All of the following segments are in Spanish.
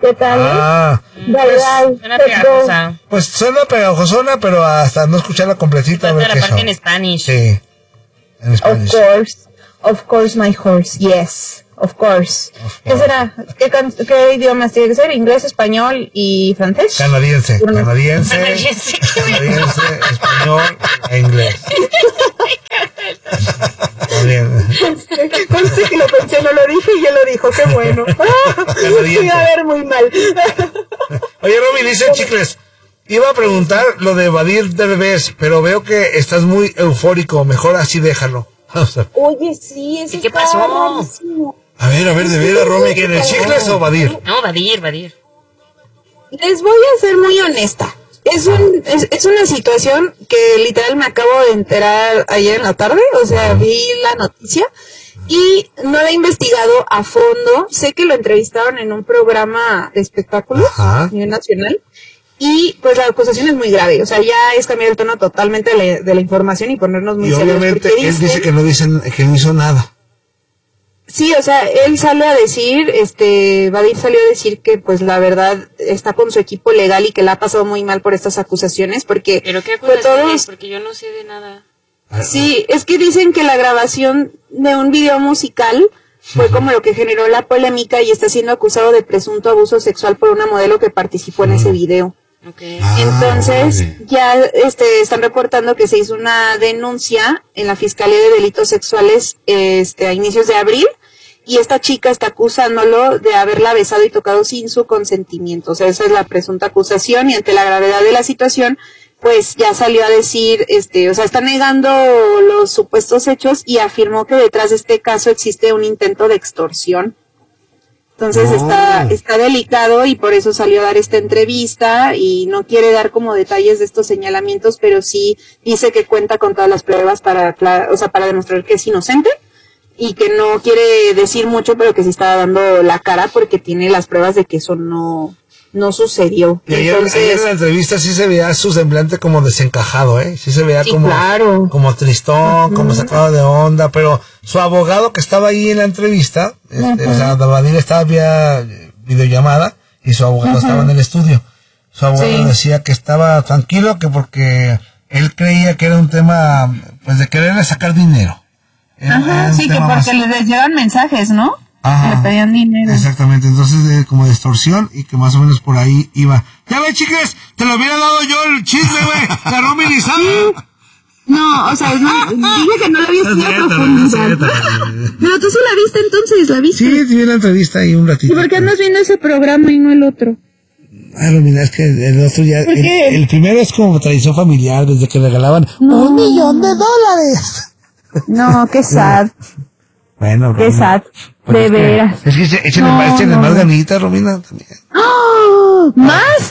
¿Qué tal? Suena pegajosa. Pues suena pegajosona, pero hasta no escucharla completita. Falta la parte en Spanish. Sí, en Spanish. Of course, my horse, yes. Of course. ¿Qué será? ¿Qué idiomas tiene que ser? ¿Inglés, español y francés? Canadiense, español e inglés. Conste que lo pensé, no lo dije y él lo dijo, qué bueno. Voy a ver muy mal. Oye, Romy, dice Chicles, iba a preguntar lo de Badir Derbez, pero veo que estás muy eufórico, mejor así déjalo. Oye, sí, eso ¿Qué pasó? rarísimo. A ver, de veras, Romy, ¿quién es, Chicles o Badir? No, Badir. Les voy a ser muy honesta. Es una situación que literal me acabo de enterar ayer en la tarde, o sea, vi la noticia y no la he investigado a fondo. Sé que lo entrevistaron en un programa de espectáculos a nivel nacional y pues la acusación es muy grave, o sea, ya es cambiar el tono totalmente de la información y ponernos muy serios. Y obviamente él dice que no hizo nada. Sí, o sea, él sale a decir, Badir salió a decir que pues la verdad está con su equipo legal y que la ha pasado muy mal por estas acusaciones porque... ¿Pero qué acusaciones? Porque yo no sé de nada. Sí, es que dicen que la grabación de un video musical fue como lo que generó la polémica y está siendo acusado de presunto abuso sexual por una modelo que participó en ese video. Okay. Entonces, ya están reportando que se hizo una denuncia en la Fiscalía de Delitos Sexuales a inicios de abril y esta chica está acusándolo de haberla besado y tocado sin su consentimiento. O sea, esa es la presunta acusación y ante la gravedad de la situación, pues ya salió a decir, está negando los supuestos hechos y afirmó que detrás de este caso existe un intento de extorsión. Entonces está delicado y por eso salió a dar esta entrevista y no quiere dar como detalles de estos señalamientos, pero sí dice que cuenta con todas las pruebas para demostrar que es inocente y que no quiere decir mucho, pero que sí está dando la cara porque tiene las pruebas de que eso no sucedió. Y ayer en la entrevista sí se veía su semblante como desencajado, sí se veía como tristón, como sacado de onda, pero su abogado que estaba ahí en la entrevista, o sea, Badir estaba vía videollamada y su abogado estaba en el estudio. Su abogado decía que estaba tranquilo, que porque él creía que era un tema, pues, de quererle sacar dinero. Sí, que porque les llegan mensajes, ¿no? Ajá, que le pedían dinero. Exactamente, entonces como de extorsión y que más o menos por ahí iba. Ya ves, chicas, te lo hubiera dado yo el chisme, güey. La Romy ni sabe. No, o sea, dije que no la había estudiado a profundidad. Pero tú sí la viste entonces, ¿la viste? Sí, vi la entrevista ahí un ratito. ¿Y por qué andas viendo ese programa y no el otro? Mira, es que el otro ya... El primero es como tradición familiar, desde que regalaban $1,000,000. No, qué sad. Bueno, qué sad. De veras. Es que échenle más ganitas, Romina, también. ¡Oh! ¿Más?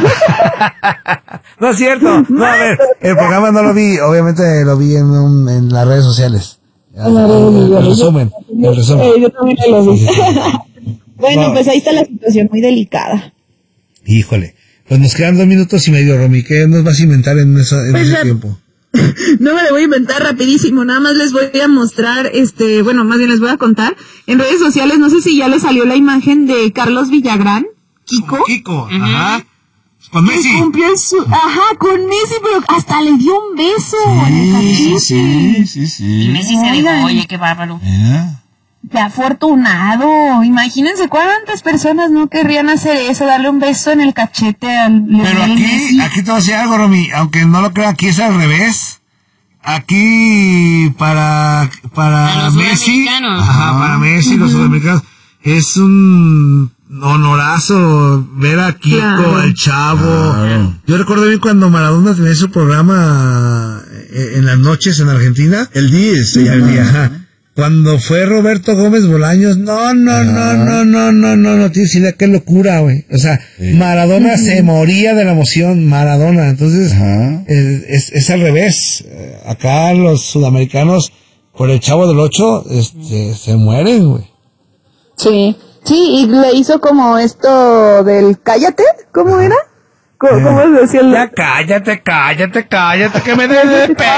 No es cierto. No, a ver, el programa no lo vi, obviamente lo vi en las redes sociales. El resumen. Yo también lo vi. Bueno, pues ahí está la situación muy delicada. Híjole. Pues nos quedan 2 minutos y medio, Romy. ¿Qué nos vas a inventar en ese tiempo? No me lo voy a inventar rapidísimo, nada más les voy a mostrar, más bien les voy a contar. En redes sociales, no sé si ya les salió la imagen de Carlos Villagrán, Kiko, ajá. Con Messi. Con Messi, pero hasta le dio un beso en el cachete. Sí. Y Messi se dijo, oye, qué bárbaro. Qué afortunado. Imagínense cuántas personas no querrían hacer eso, darle un beso en el cachete al Pero aquí te voy a decir algo, Romy, aunque no lo crean, aquí es al revés. Aquí para Messi, para Messi, los sudamericanos, es un honorazo ver a Kiko, al Chavo. Yo recuerdo bien cuando Maradona tenía su programa en las noches en Argentina, el 10, el día, Cuando fue Roberto Gómez Bolaños, no, tío, qué locura, güey. O sea, Maradona se moría de la emoción, Maradona. Entonces, es al revés. Acá los sudamericanos, por el Chavo del 8, se mueren, güey. Sí, y le hizo como esto del cállate, ¿cómo era? ¿Cómo se decía el...? Ya cállate, que me des de pena.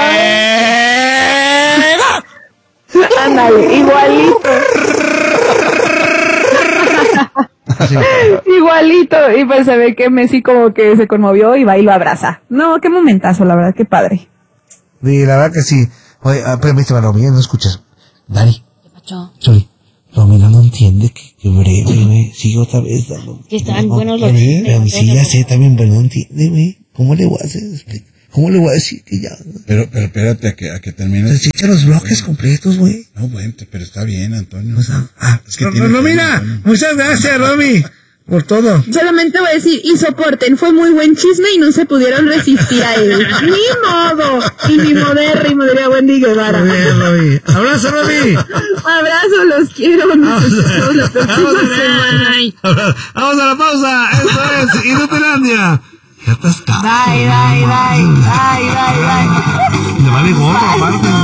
Ándale, igualito. sí. Igualito, y pues se ve que Messi como que se conmovió y va y lo abraza. No, qué momentazo, la verdad, qué padre. Sí, la verdad que sí. Oye, permíteme, Romy, no escuchas. Dani. ¿Qué pasó? Sorry. Romina no entiende que breve, güey. Sigue otra vez dando. Que estaban buenos los chismes. Sí, ya sé también, pero no entiende, güey. ¿Cómo le voy a hacer? ¿Cómo le voy a decir que ya? Pero espérate a que termines. Se echa los bloques completos, güey. No, bueno, pero está bien, Antonio. Pues, es que Romina, muchas gracias, Romy, por todo. Solamente voy a decir, y soporten, fue muy buen chisme y no se pudieron resistir a él. ¡Ni modo! Y mi modérrimo diría Wendy Guevara. Muy bien, Romy. ¡Abrazo, Romy! Abrazo, los quiero. Nos vemos la próxima semana. Vamos a la pausa. Esto es Inutilandia. Ya estás. Bye. Le vale gorro, aparte.